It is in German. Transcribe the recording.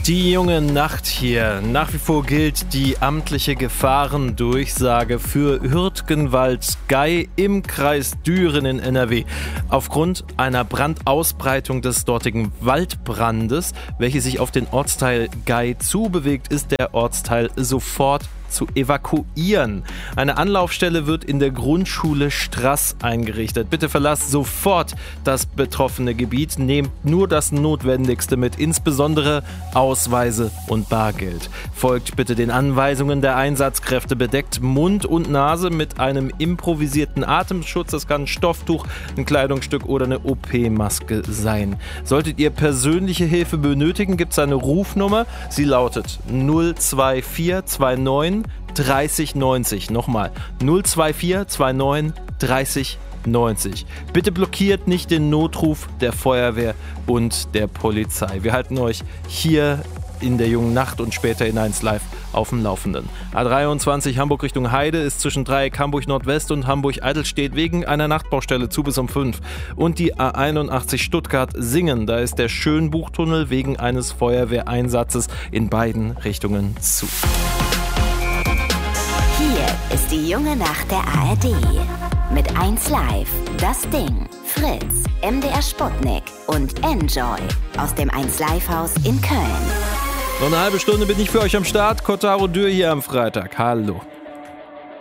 Die junge Nacht hier. Nach wie vor gilt die amtliche Gefahrendurchsage für Hürtgenwald-Gei im Kreis Düren in NRW. Aufgrund einer Brandausbreitung des dortigen Waldbrandes, welche sich auf den Ortsteil Gei zubewegt, ist der Ortsteil sofort zu evakuieren. Eine Anlaufstelle wird in der Grundschule Straß eingerichtet. Bitte verlasst sofort das betroffene Gebiet. Nehmt nur das Notwendigste mit, insbesondere Ausweise und Bargeld. Folgt bitte den Anweisungen der Einsatzkräfte. Bedeckt Mund und Nase mit einem improvisierten Atemschutz. Das kann ein Stofftuch, ein Kleidungsstück oder eine OP-Maske sein. Solltet ihr persönliche Hilfe benötigen, gibt es eine Rufnummer. Sie lautet 02429 30 90. Nochmal 02429 30 90. Bitte blockiert nicht den Notruf der Feuerwehr und der Polizei. Wir halten euch hier in der jungen Nacht und später in 1 Live auf dem Laufenden. A23 Hamburg Richtung Heide ist zwischen Dreieck Hamburg Nordwest und Hamburg Eidelstedt wegen einer Nachtbaustelle zu bis um 5. Und die A81 Stuttgart Singen, da ist der Schönbuchtunnel wegen eines Feuerwehreinsatzes in beiden Richtungen zu. Hier ist die junge Nacht der ARD. Mit 1 Live, Das Ding, Fritz, MDR Sputnik und Enjoy aus dem 1 Live Haus in Köln. Noch eine halbe Stunde bin ich für euch am Start. Kotaro Dürr hier am Freitag. Hallo.